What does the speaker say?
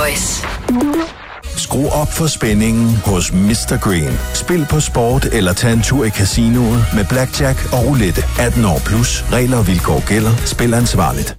Voice. Skru op for spændingen hos Mr. Green. Spil på sport eller tag en tur i casinoet med blackjack og roulette. 18 år plus. Regler og vilkår gælder. Spil ansvarligt.